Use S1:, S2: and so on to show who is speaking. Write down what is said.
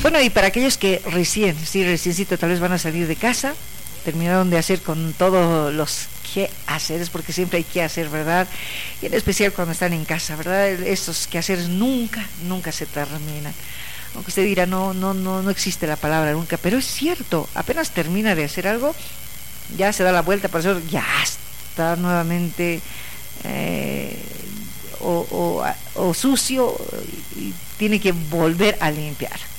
S1: Bueno, y para aquellos que reciencito tal vez van a salir de casa, terminaron de hacer con todos los quehaceres, porque siempre hay que hacer, ¿verdad? Y en especial cuando están en casa, ¿verdad? Estos quehaceres nunca se terminan. Aunque usted dirá, no existe la palabra nunca, pero es cierto, apenas termina de hacer algo, ya se da la vuelta para hacer, ya está nuevamente o sucio y tiene que volver a limpiar.